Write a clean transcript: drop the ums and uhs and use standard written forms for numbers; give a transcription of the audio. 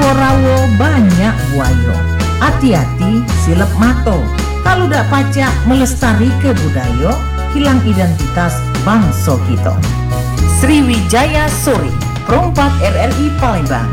rawo banyak buayo. Hati-hati silep mato. Kalau dak pacak melestari ke budaya, hilang identitas bangsa kita. Sriwijaya Sore, Perompak RRI Palembang.